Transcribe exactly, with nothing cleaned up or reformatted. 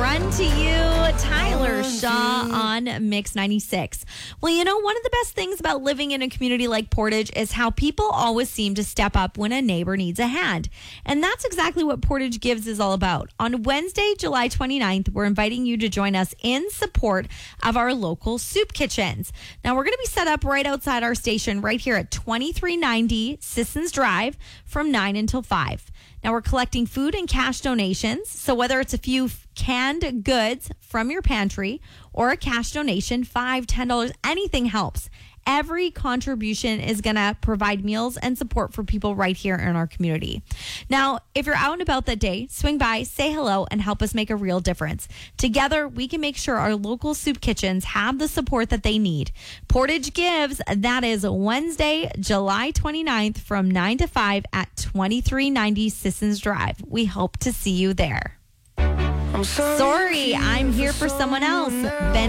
Run to You, Tyler Shaw on Mix ninety-six. Well, you know, one of the best things about living in a community like Portage is how people always seem to step up when a neighbor needs a hand. And that's exactly what Portage Gives is all about. On Wednesday, July twenty-ninth, we're inviting you to join us in support of our local soup kitchens. Now, we're going to be set up right outside our station right here at twenty-three ninety Sissons Drive from nine until five. Now, we're collecting food and cash donations. So whether it's a few canned goods from your pantry or a cash donation, five dollars, ten dollars, anything helps. Every contribution is going to provide meals and support for people right here in our community. Now, if you're out and about that day, swing by, say hello, and help us make a real difference. Together, we can make sure our local soup kitchens have the support that they need. Portage Gives, that is Wednesday, July twenty-ninth from nine to five at twenty-three ninety Sissons Drive. We hope to see you there. I'm sorry, Sorry, I'm here for someone else. Ben